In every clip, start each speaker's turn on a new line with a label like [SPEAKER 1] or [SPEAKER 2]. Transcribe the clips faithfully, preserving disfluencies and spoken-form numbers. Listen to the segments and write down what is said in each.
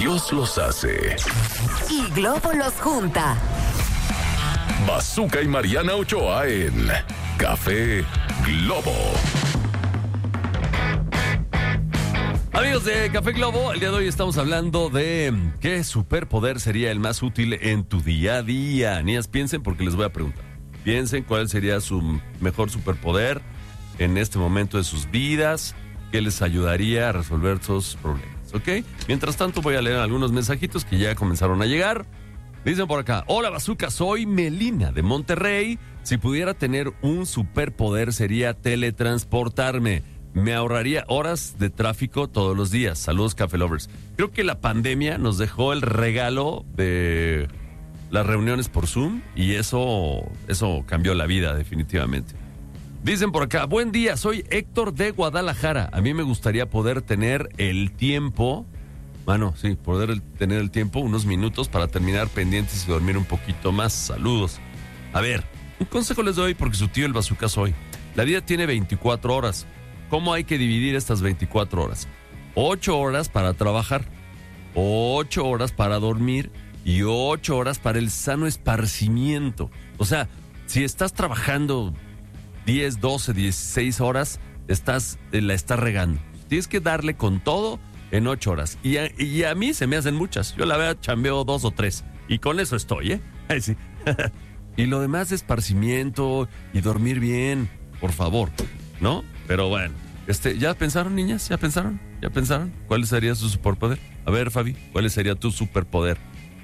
[SPEAKER 1] Dios los hace
[SPEAKER 2] y Globo los junta.
[SPEAKER 1] Bazooka y Mariana Ochoa en Café Globo.
[SPEAKER 3] Amigos de Café Globo, el día de hoy estamos hablando de qué superpoder sería el más útil en tu día a día. Niñas, piensen porque les voy a preguntar. Piensen cuál sería su mejor superpoder en este momento de sus vidas, que les ayudaría a resolver sus problemas, ¿ok? Mientras tanto voy a leer algunos mensajitos que ya comenzaron a llegar. Dicen por acá: hola Bazooka, soy Melina de Monterrey. Si pudiera tener un superpoder sería teletransportarme. Me ahorraría horas de tráfico todos los días. Saludos, Café Lovers. Creo que la pandemia nos dejó el regalo de las reuniones por Zoom y eso, eso cambió la vida definitivamente. Dicen por acá: buen día, soy Héctor de Guadalajara. A mí me gustaría poder tener el tiempo, bueno, sí, poder el, tener el tiempo, unos minutos para terminar pendientes y dormir un poquito más. Saludos. A ver, un consejo les doy porque su tío el Bazooka soy. La vida tiene veinticuatro horas. ¿Cómo hay que dividir estas veinticuatro horas? ocho horas para trabajar, ocho horas para dormir y ocho horas para el sano esparcimiento. O sea, si estás trabajando diez, doce, dieciséis horas, estás, la estás regando. Tienes que darle con todo en ocho horas. Y a, y a mí se me hacen muchas. Yo la verdad chambeo dos o tres. Y con eso estoy, ¿eh? Ay, sí. Y lo demás de esparcimiento y dormir bien, por favor, ¿no? Pero bueno, este, ¿ya pensaron, niñas? ¿Ya pensaron? ¿Ya pensaron? ¿Cuál sería su superpoder? A ver, Fabi, ¿cuál sería tu superpoder?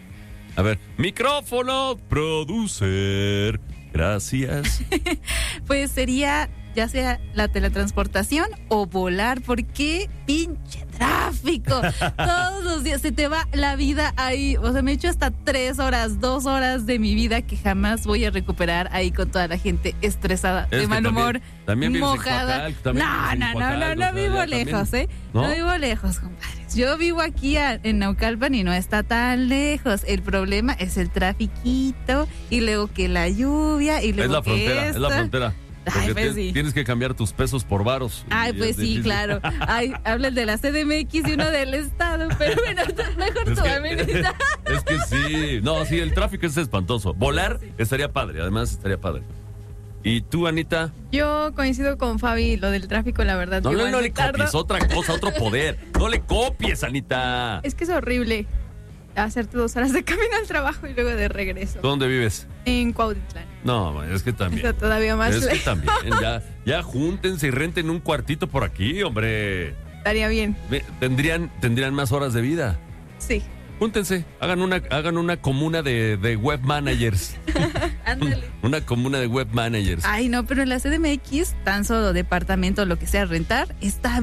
[SPEAKER 3] A ver, micrófono, producer. Gracias.
[SPEAKER 4] Pues sería ya sea la teletransportación o volar, porque pinche tráfico. Todos los días se te va la vida ahí. O sea, me he hecho hasta tres horas, dos horas de mi vida que jamás voy a recuperar ahí con toda la gente estresada, es de mal humor,
[SPEAKER 3] también, también
[SPEAKER 4] mojada.
[SPEAKER 3] En también
[SPEAKER 4] no, no, no, no, no, no vivo lejos, ¿eh? ¿No? no vivo lejos, compadres. Yo vivo aquí a, en Naucalpan y no está tan lejos. El problema es el trafiquito y luego que la lluvia y luego
[SPEAKER 3] es la
[SPEAKER 4] que
[SPEAKER 3] frontera,
[SPEAKER 4] esto.
[SPEAKER 3] Es la frontera.
[SPEAKER 4] Ay, pues sí.
[SPEAKER 3] Tienes que cambiar tus pesos por varos.
[SPEAKER 4] Ay, pues sí, difícil. Claro. Ay, hablan de la C D M X y uno del Estado, pero bueno, mejor
[SPEAKER 3] es
[SPEAKER 4] tú,
[SPEAKER 3] que,
[SPEAKER 4] Aminita.
[SPEAKER 3] Es que sí. No, sí, el tráfico es espantoso. Volar sí. estaría padre, además estaría padre. ¿Y tú, Anita?
[SPEAKER 5] Yo coincido con Fabi, lo del tráfico, la verdad.
[SPEAKER 3] No, no, no le copies, otra cosa, otro poder. No le copies, Anita.
[SPEAKER 5] Es que es horrible hacerte dos horas de camino al trabajo y luego de regreso.
[SPEAKER 3] ¿Dónde vives?
[SPEAKER 5] En Cuautitlán.
[SPEAKER 3] No, es que también.
[SPEAKER 5] Está todavía más
[SPEAKER 3] Es
[SPEAKER 5] lejos.
[SPEAKER 3] que también, ya, ya júntense y renten un cuartito por aquí, hombre.
[SPEAKER 5] Estaría bien.
[SPEAKER 3] Tendrían, tendrían más horas de vida.
[SPEAKER 5] Sí.
[SPEAKER 3] Júntense, hagan una, hagan una comuna de, de web managers.
[SPEAKER 4] Ándale.
[SPEAKER 3] Una comuna de web managers.
[SPEAKER 4] Ay, no, pero en la C D M X, tan solo departamento, lo que sea, rentar, está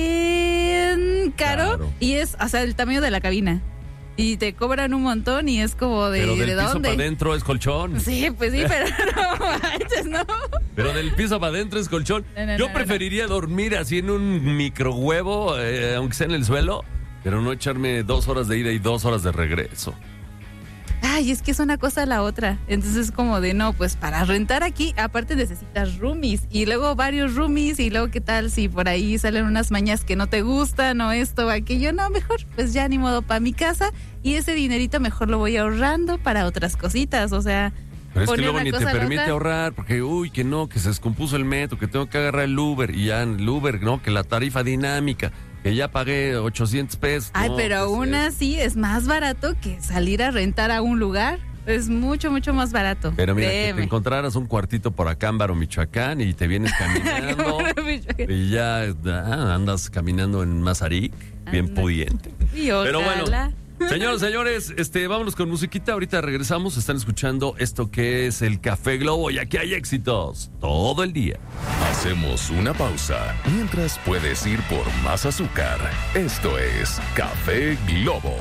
[SPEAKER 4] bien caro. Claro. Y es, o sea, el tamaño de la cabina. Y te cobran un montón y es como de,
[SPEAKER 3] pero del
[SPEAKER 4] ¿de
[SPEAKER 3] piso
[SPEAKER 4] dónde?
[SPEAKER 3] para adentro es colchón.
[SPEAKER 4] Sí, pues sí, pero no manches, ¿no?
[SPEAKER 3] Pero del piso para adentro es colchón. No, no, Yo no, preferiría no. dormir así en un microhuevo, eh, aunque sea en el suelo, pero no echarme dos horas de ida y dos horas de regreso.
[SPEAKER 4] Ay, es que es una cosa a la otra. Entonces es como de, no, pues para rentar aquí, aparte necesitas roomies. Y luego varios roomies. Y luego, ¿qué tal si por ahí salen unas mañas que no te gustan o esto o aquello? No, mejor, pues ya ni modo para mi casa. Y ese dinerito mejor lo voy ahorrando para otras cositas. O sea,
[SPEAKER 3] pero es que luego ni te permite ahorrar. Porque, uy, que no, que se descompuso el metro, que tengo que agarrar el Uber. Y ya el Uber, ¿no? Que la tarifa dinámica. Que ya pagué ochocientos pesos.
[SPEAKER 4] Ay,
[SPEAKER 3] no,
[SPEAKER 4] pero
[SPEAKER 3] pues
[SPEAKER 4] aún
[SPEAKER 3] es...
[SPEAKER 4] así es más barato que salir a rentar a un lugar. Es mucho, mucho más barato.
[SPEAKER 3] Pero mira, que te encontraras un cuartito por Acámbaro, Michoacán, y te vienes caminando. Y ya ah, andas caminando en Mazarik, bien Anda. pudiente.
[SPEAKER 4] Y
[SPEAKER 3] pero bueno, señores, señores, este, vámonos con musiquita. Ahorita regresamos. Están escuchando esto que es el Café Globo, y aquí hay éxitos todo el día.
[SPEAKER 1] Hacemos una pausa mientras puedes ir por más azúcar. Esto es Café Globo.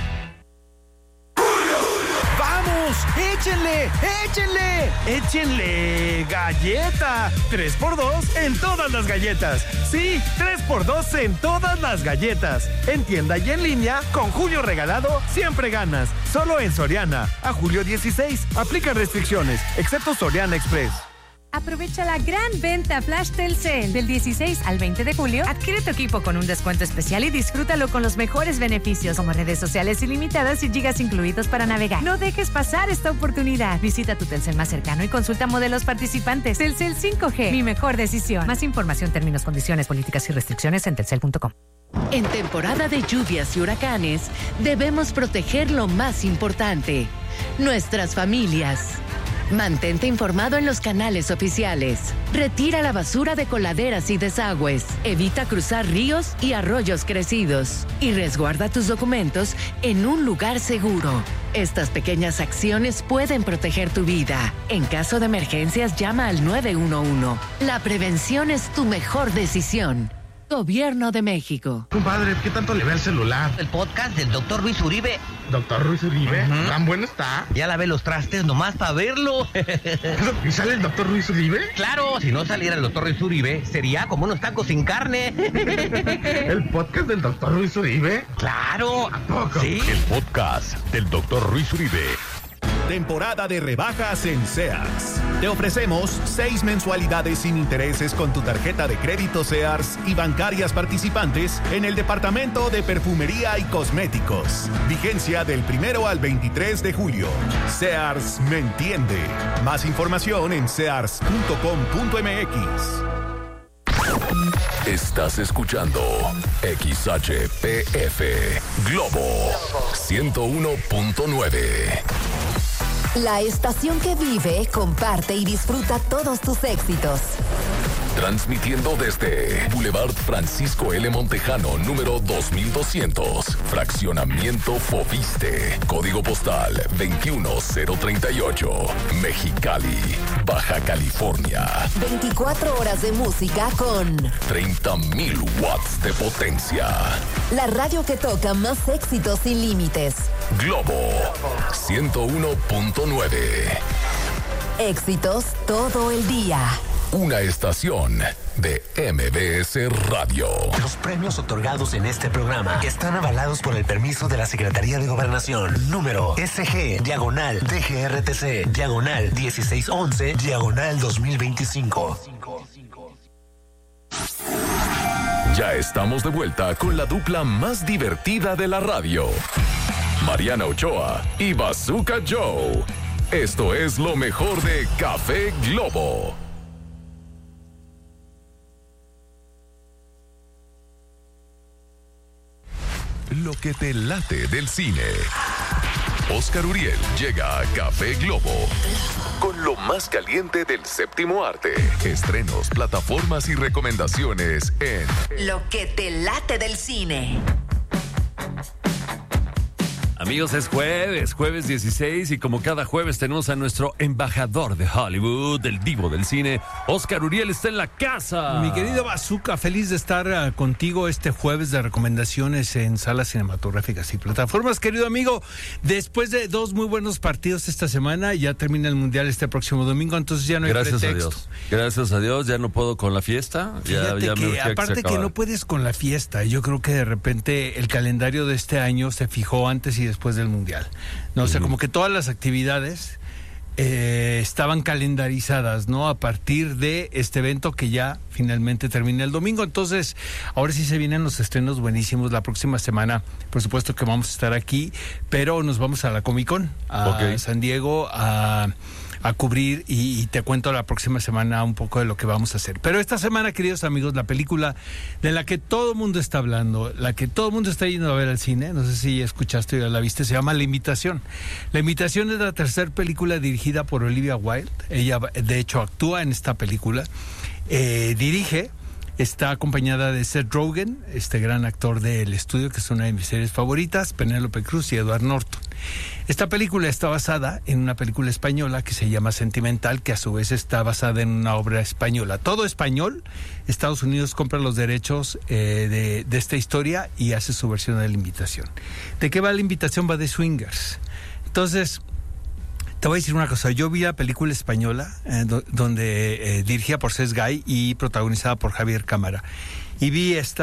[SPEAKER 6] ¡Échenle! ¡Échenle! ¡Échenle! ¡Galleta! tres por dos en todas las galletas. Sí, tres por dos en todas las galletas. En tienda y en línea, con Julio Regalado, siempre ganas. Solo en Soriana. A julio dieciséis. Aplican restricciones, excepto Soriana Express.
[SPEAKER 7] Aprovecha la gran venta Flash Telcel. Del dieciséis al veinte de julio, adquiere tu equipo con un descuento especial y disfrútalo con los mejores beneficios, como redes sociales ilimitadas y gigas incluidos para navegar. No dejes pasar esta oportunidad. Visita tu Telcel más cercano y consulta modelos participantes. Telcel cinco G, mi mejor decisión. Más información, términos, condiciones, políticas y restricciones en telcel punto com.
[SPEAKER 2] En temporada de lluvias y huracanes, debemos proteger lo más importante, nuestras familias. Mantente informado en los canales oficiales. Retira la basura de coladeras y desagües. Evita cruzar ríos y arroyos crecidos. Y resguarda tus documentos en un lugar seguro. Estas pequeñas acciones pueden proteger tu vida. En caso de emergencias, llama al nueve uno uno. La prevención es tu mejor decisión. Gobierno de México.
[SPEAKER 8] Compadre, ¿qué tanto le ve al celular?
[SPEAKER 9] El podcast del doctor Luis Uribe.
[SPEAKER 8] ¿Doctor Luis Uribe? Uh-huh. ¿Tan bueno está?
[SPEAKER 9] Ya lavé los trastes nomás para verlo.
[SPEAKER 8] ¿Y sale el doctor Luis Uribe?
[SPEAKER 9] Claro, si no saliera el doctor Luis Uribe, sería como unos tacos sin carne.
[SPEAKER 8] ¿El podcast del doctor Luis Uribe?
[SPEAKER 9] Claro.
[SPEAKER 8] ¿A poco?
[SPEAKER 9] Sí.
[SPEAKER 1] El podcast del doctor Luis Uribe.
[SPEAKER 10] Temporada de rebajas en Sears. Te ofrecemos seis mensualidades sin intereses con tu tarjeta de crédito Sears y bancarias participantes en el departamento de perfumería y cosméticos. Vigencia del primero al veintitrés de julio. Sears me entiende. Más información en sears punto com punto m x.
[SPEAKER 1] Estás escuchando X H P F Globo ciento uno punto nueve.
[SPEAKER 2] La estación que vive, comparte y disfruta todos tus éxitos.
[SPEAKER 1] Transmitiendo desde Boulevard Francisco L. Montejano, número dos mil doscientos, Fraccionamiento Foviste, Código Postal veintiuno cero treinta y ocho, Mexicali, Baja California.
[SPEAKER 2] veinticuatro horas de música con
[SPEAKER 1] treinta mil watts de potencia.
[SPEAKER 2] la radio que toca más éxitos sin límites.
[SPEAKER 1] Globo ciento uno punto nueve.
[SPEAKER 2] Éxitos todo el día.
[SPEAKER 1] Una estación de M B S Radio.
[SPEAKER 11] Los premios otorgados en este programa están avalados por el permiso de la Secretaría de Gobernación. Número S G, diagonal, D G R T C, diagonal, dieciséis once, diagonal dos mil veinticinco.
[SPEAKER 1] Ya estamos de vuelta con la dupla más divertida de la radio. Mariana Ochoa y Bazooka Joe. Esto es lo mejor de Café Globo. Lo que te late del cine. Oscar Uriel llega a Café Globo con lo más caliente del séptimo arte. Estrenos, plataformas y recomendaciones en
[SPEAKER 2] Lo que te late del cine.
[SPEAKER 3] Amigos, es jueves, jueves dieciséis, y como cada jueves tenemos a nuestro embajador de Hollywood, el divo del cine, Oscar Uriel está en la casa.
[SPEAKER 12] Mi querido Bazooka, feliz de estar uh, contigo este jueves de recomendaciones en salas cinematográficas y plataformas. Querido amigo, después de dos muy buenos partidos esta semana, ya termina el Mundial este próximo domingo, entonces ya no hay
[SPEAKER 3] Gracias
[SPEAKER 12] pretexto.
[SPEAKER 3] a Dios. Gracias a Dios, ya no puedo con la fiesta.
[SPEAKER 12] Fíjate
[SPEAKER 3] ya, ya
[SPEAKER 12] que,
[SPEAKER 3] me
[SPEAKER 12] aparte que, que no puedes con la fiesta, yo creo que de repente el calendario de este año se fijó antes y después del Mundial. No, o sea, como que todas las actividades eh, estaban calendarizadas, ¿no? A partir de este evento que ya finalmente termina el domingo. Entonces, ahora sí se vienen los estrenos buenísimos la próxima semana. Por supuesto que vamos a estar aquí, pero nos vamos a la Comic Con, a okay. San Diego, a... a cubrir y, y te cuento la próxima semana un poco de lo que vamos a hacer. Pero esta semana, queridos amigos, la película de la que todo el mundo está hablando, la que todo el mundo está yendo a ver al cine, no sé si ya escuchaste o ya la viste, se llama La Invitación. La Invitación es la tercera película dirigida por Olivia Wilde. Ella, de hecho, actúa en esta película, eh, dirige. Está acompañada de Seth Rogen, este gran actor del estudio, que es una de mis series favoritas, Penélope Cruz y Edward Norton. Esta película está basada en una película española que se llama Sentimental, que a su vez está basada en una obra española. Todo español. Estados Unidos compra los derechos eh, de, de esta historia y hace su versión de La Invitación. ¿De qué va La Invitación? Va de swingers. Entonces... te voy a decir una cosa, yo vi la película española, eh, do, donde eh, dirigida por Cés Gay y protagonizada por Javier Cámara. Y vi esta,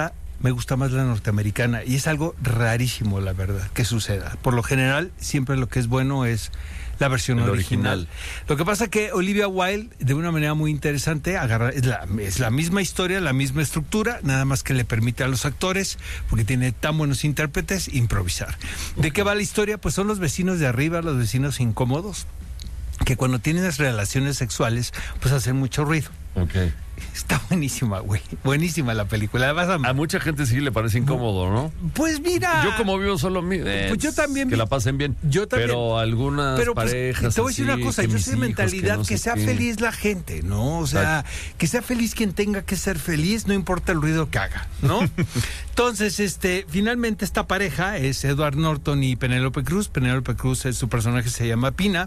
[SPEAKER 12] me gusta más la norteamericana. Y es algo rarísimo, la verdad, que suceda. Por lo general, siempre lo que es bueno es la versión
[SPEAKER 3] El
[SPEAKER 12] original.
[SPEAKER 3] original.
[SPEAKER 12] Lo que pasa que Olivia Wilde, de una manera muy interesante, agarra, es, la, es la misma historia, la misma estructura, nada más que le permite a los actores, porque tiene tan buenos intérpretes, improvisar. ¿De qué va la historia? Pues son los vecinos de arriba, los vecinos incómodos, que cuando tienen las relaciones sexuales, pues hacen mucho ruido.
[SPEAKER 3] Okay.
[SPEAKER 12] Está buenísima, güey. Buenísima la película. Vas a...
[SPEAKER 3] a mucha gente sí le parece incómodo, ¿no?
[SPEAKER 12] Pues mira.
[SPEAKER 3] Yo como vivo solo, eh,
[SPEAKER 12] pues yo también.
[SPEAKER 3] Que la pasen bien.
[SPEAKER 12] Yo también.
[SPEAKER 3] Pero algunas
[SPEAKER 12] pero, pues,
[SPEAKER 3] parejas.
[SPEAKER 12] Te voy a decir
[SPEAKER 3] así,
[SPEAKER 12] una cosa.
[SPEAKER 3] que
[SPEAKER 12] Yo
[SPEAKER 3] mis
[SPEAKER 12] soy de
[SPEAKER 3] hijos,
[SPEAKER 12] mentalidad
[SPEAKER 3] que, no
[SPEAKER 12] que
[SPEAKER 3] sé
[SPEAKER 12] sea
[SPEAKER 3] qué.
[SPEAKER 12] feliz la gente, ¿no? O sea,
[SPEAKER 3] Exacto.
[SPEAKER 12] que sea feliz quien tenga que ser feliz, no importa el ruido que haga, ¿no? Entonces, este, finalmente esta pareja es Edward Norton y Penélope Cruz. Penélope Cruz, es, su personaje se llama Pina.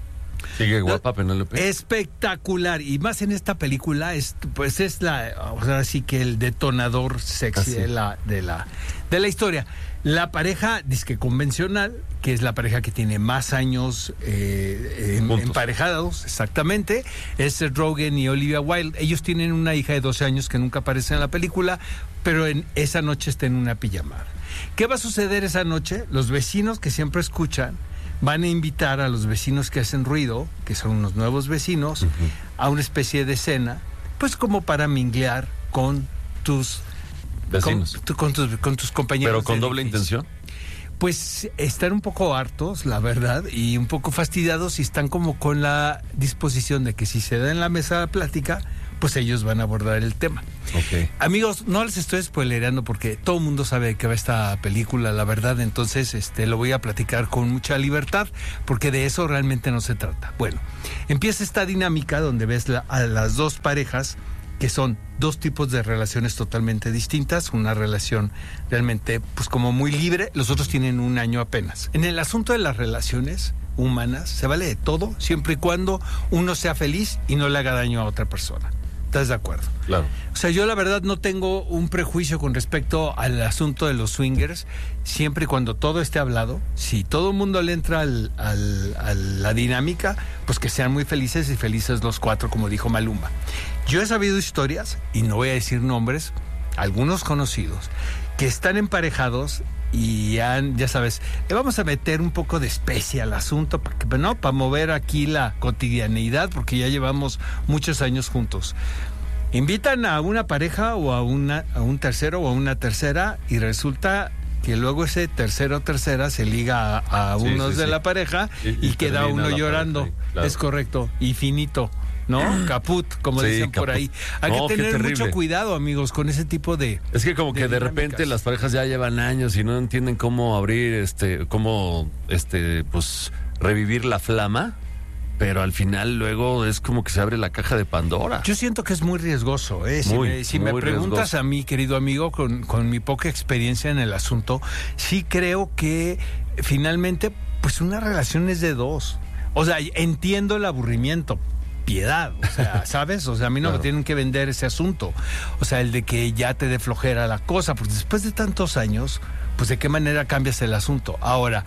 [SPEAKER 3] Sigue guapa Penélope.
[SPEAKER 12] Espectacular. Y más en esta película, es, pues es la, o sea, sí que el detonador sexy
[SPEAKER 3] Así.
[SPEAKER 12] de la, de la, de la historia. La pareja, disque convencional, que es la pareja que tiene más años eh, en, emparejados, exactamente, es Seth Rogen y Olivia Wilde. Ellos tienen una hija de doce años que nunca aparece en la película, pero en esa noche está en una pijamada. ¿Qué va a suceder esa noche? Los vecinos que siempre escuchan van a invitar a los vecinos que hacen ruido, que son unos nuevos vecinos, uh-huh. a una especie de cena, pues como para minglear con tus
[SPEAKER 3] vecinos,
[SPEAKER 12] con, tu, con, tus, con tus compañeros.
[SPEAKER 3] ¿Pero con doble edificio. intención?
[SPEAKER 12] Pues están un poco hartos, la verdad, y un poco fastidiados, y están como con la disposición de que si se da en la mesa de plática, pues ellos van a abordar el tema.
[SPEAKER 3] Okay.
[SPEAKER 12] Amigos, no les estoy spoilereando porque todo el mundo sabe de qué va esta película, la verdad, entonces este lo voy a platicar con mucha libertad, porque de eso realmente no se trata. Bueno, empieza esta dinámica donde ves la, a las dos parejas, que son dos tipos de relaciones totalmente distintas, una relación realmente pues como muy libre, los otros tienen un año apenas. En el asunto de las relaciones humanas se vale de todo, siempre y cuando uno sea feliz y no le haga daño a otra persona. ¿Estás de acuerdo?
[SPEAKER 3] Claro.
[SPEAKER 12] O sea, yo la verdad no tengo un prejuicio con respecto al asunto de los swingers, siempre y cuando todo esté hablado. Si todo el mundo le entra al, al, a la dinámica, pues que sean muy felices y felices los cuatro, como dijo Maluma. Yo he sabido historias, y no voy a decir nombres, algunos conocidos, que están emparejados y han, ya sabes, le vamos a meter un poco de especia al asunto, para que, ¿no? Para mover aquí la cotidianeidad, porque ya llevamos muchos años juntos. Invitan a una pareja o a, una, a un tercero o a una tercera, y resulta que luego ese tercero o tercera se liga a, a
[SPEAKER 3] sí,
[SPEAKER 12] unos
[SPEAKER 3] sí,
[SPEAKER 12] de
[SPEAKER 3] sí.
[SPEAKER 12] la pareja y, y, y queda uno llorando. Pareja, claro. Es correcto, y finito. ¿No? Caput, como
[SPEAKER 3] sí,
[SPEAKER 12] dicen
[SPEAKER 3] caput.
[SPEAKER 12] por ahí. Hay
[SPEAKER 3] no,
[SPEAKER 12] que tener mucho cuidado, amigos, con ese tipo de...
[SPEAKER 3] Es que como que de, de repente las parejas ya llevan años y no entienden cómo abrir, este, cómo, este, pues, revivir la flama, pero al final luego es como que se abre la caja de Pandora.
[SPEAKER 12] Yo siento que es muy riesgoso, ¿eh? Si
[SPEAKER 3] muy,
[SPEAKER 12] me, si me preguntas riesgoso. A mí, querido amigo, con, con mi poca experiencia en el asunto, sí creo que finalmente, pues una relación es de dos. O sea, entiendo el aburrimiento, piedad, o sea, ¿sabes? O sea, a mí no claro. me tienen que vender ese asunto. O sea, el de que ya te dé flojera la cosa, porque después de tantos años, pues de qué manera cambias el asunto. Ahora,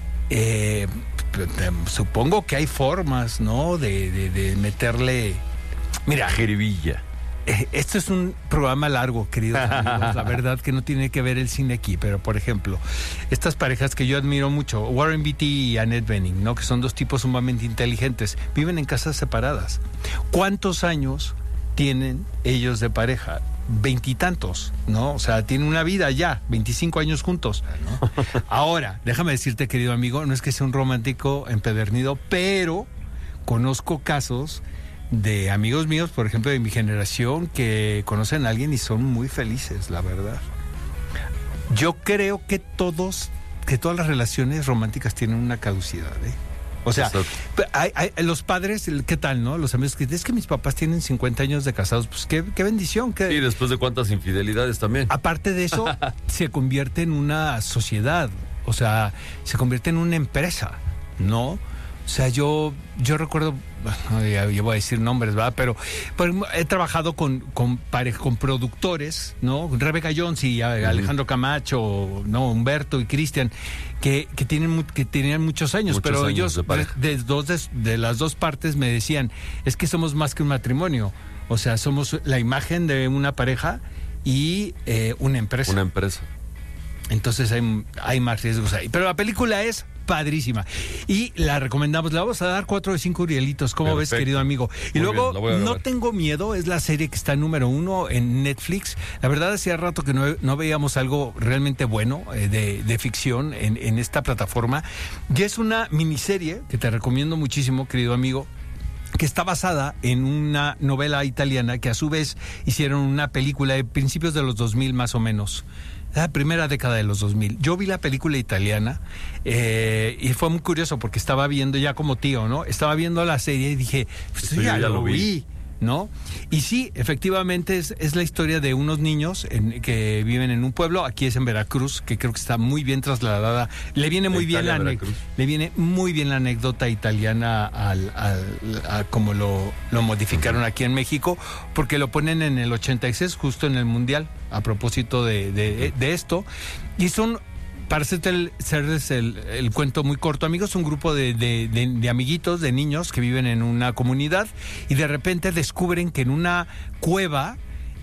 [SPEAKER 12] eh, supongo que hay formas, ¿no? De, de, de meterle... Mira,
[SPEAKER 3] jeribilla.
[SPEAKER 12] Eh, esto es un programa largo, queridos amigos. La verdad que no tiene que ver el cine aquí, pero por ejemplo, estas parejas que yo admiro mucho, Warren Beatty y Annette Bening, ¿no? Que son dos tipos sumamente inteligentes, viven en casas separadas. ¿Cuántos años tienen ellos de pareja? Veintitantos, ¿no? O sea, tienen una vida ya, veinticinco años juntos, ¿no? Ahora, déjame decirte, querido amigo, no es que sea un romántico empedernido, pero conozco casos de amigos míos, por ejemplo, de mi generación, que conocen a alguien y son muy felices, la verdad. Yo creo que todos, que todas las relaciones románticas tienen una caducidad, ¿eh? O sea, hay, hay, los padres, ¿qué tal, no? Los amigos que dicen, es que mis papás tienen cincuenta años de casados, pues qué, qué bendición. Qué...
[SPEAKER 3] Y después de cuántas infidelidades también.
[SPEAKER 12] Aparte de eso, se convierte en una sociedad, o sea, se convierte en una empresa, ¿no? O sea, yo, yo recuerdo, bueno, ya, ya voy a decir nombres, ¿verdad? Pero, pero he trabajado con, con, con productores, ¿no? Rebecca Jones y Alejandro Camacho, ¿no? Humberto y Cristian, que, que, tienen, que tenían muchos años, muchos pero años ellos, de, de, dos, de, de las dos partes me decían, es que somos más que un matrimonio. O sea, somos la imagen de una pareja y eh, una empresa.
[SPEAKER 3] Una empresa.
[SPEAKER 12] Entonces hay, hay más riesgos ahí. Pero la película es padrísima. Y la recomendamos. Le vamos a dar cuatro de cinco Urielitos. ¿Cómo
[SPEAKER 3] Perfecto.
[SPEAKER 12] ves, querido amigo? Y
[SPEAKER 3] Muy
[SPEAKER 12] luego,
[SPEAKER 3] bien,
[SPEAKER 12] No Tengo Miedo es la serie que está número uno en Netflix. La verdad, hacía rato que no, no veíamos algo realmente bueno eh, de, de ficción en, en esta plataforma. Y es una miniserie que te recomiendo muchísimo, querido amigo, que está basada en una novela italiana que a su vez hicieron una película de principios de los dos mil más o menos. La primera década de los dos mil. Yo vi la película italiana eh, y fue muy curioso porque estaba viendo ya como tío, ¿no? Estaba viendo la serie y dije, pues
[SPEAKER 3] Sí,
[SPEAKER 12] ya,
[SPEAKER 3] ya
[SPEAKER 12] lo
[SPEAKER 3] lo vi.
[SPEAKER 12] vi, ¿no? Y sí, efectivamente es, es la historia de unos niños en, que viven en un pueblo, aquí es en Veracruz, que creo que está muy bien trasladada. Le viene muy bien la ane- le viene muy bien la anécdota italiana al, al, a como lo, lo modificaron aquí en México, porque lo ponen en el ochenta y seis, justo en el Mundial, a propósito de, de, de esto. Y son, para hacerte el, hacerles el, el cuento muy corto, amigos, un grupo de, de, de, de amiguitos, de niños que viven en una comunidad y de repente descubren que en una cueva,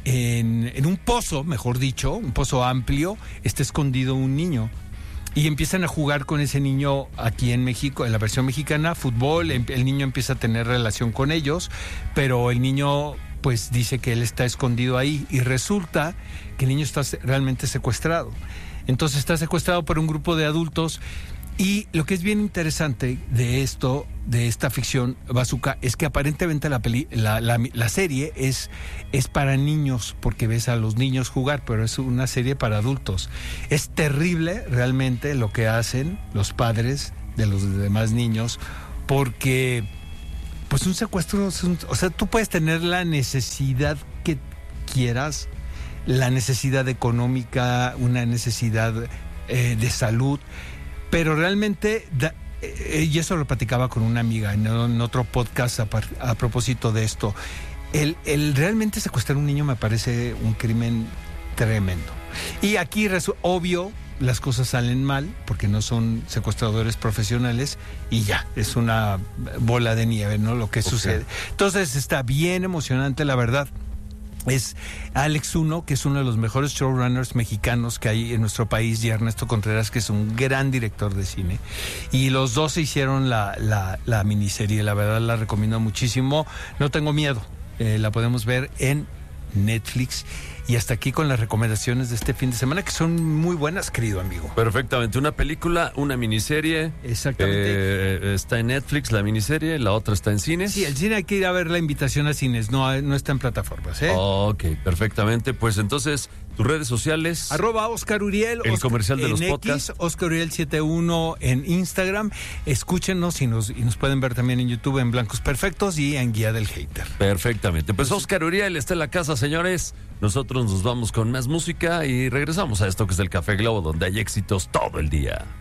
[SPEAKER 12] en, en un pozo, mejor dicho, un pozo amplio, está escondido un niño. Y empiezan a jugar con ese niño aquí en México, en la versión mexicana, fútbol, em- el niño empieza a tener relación con ellos, pero el niño pues dice que él está escondido ahí y resulta que el niño está se- realmente secuestrado. Entonces está secuestrado por un grupo de adultos y lo que es bien interesante de esto, de esta ficción Bazooka, es que aparentemente la, peli, la, la, la serie es, es para niños porque ves a los niños jugar, pero es una serie para adultos. Es terrible realmente lo que hacen los padres de los demás niños porque pues un secuestro, es un- o sea, tú puedes tener la necesidad que quieras, la necesidad económica, una necesidad eh, de salud, pero realmente, da, eh, y eso lo platicaba con una amiga en, en otro podcast a, par, a propósito de esto, el, el realmente secuestrar a un niño me parece un crimen tremendo. Y aquí, resu- obvio, las cosas salen mal porque no son secuestradores profesionales y ya, es una bola de nieve, ¿no? Lo que okay. sucede. Entonces está bien emocionante, la verdad. Es Alex Uno, que es uno de los mejores showrunners mexicanos que hay en nuestro país, y Ernesto Contreras, que es un gran director de cine. Y los dos se hicieron la, la, la miniserie, la verdad la recomiendo muchísimo. No Tengo Miedo, eh, la podemos ver en Netflix. Y hasta aquí con las recomendaciones de este fin de semana, que son muy buenas, querido amigo.
[SPEAKER 3] Perfectamente, una película, una miniserie.
[SPEAKER 12] Exactamente.
[SPEAKER 3] Eh, está en Netflix la miniserie, la otra está en cines.
[SPEAKER 12] Sí, el cine hay que ir a ver la invitación a cines, no, no está en plataformas, ¿eh?
[SPEAKER 3] Ok, perfectamente. Pues entonces, tus redes sociales.
[SPEAKER 12] Arroba Oscar Uriel.
[SPEAKER 3] El
[SPEAKER 12] Oscar,
[SPEAKER 3] comercial de
[SPEAKER 12] en
[SPEAKER 3] los
[SPEAKER 12] X,
[SPEAKER 3] podcasts.
[SPEAKER 12] Oscar Uriel setenta y uno en Instagram. Escúchenos y nos, y nos pueden ver también en YouTube en Blancos Perfectos y en Guía del Hater.
[SPEAKER 3] Perfectamente. Pues Oscar Uriel está en la casa, señores. Nosotros nos vamos con más música y regresamos a esto que es el Café Globo, donde hay éxitos todo el día.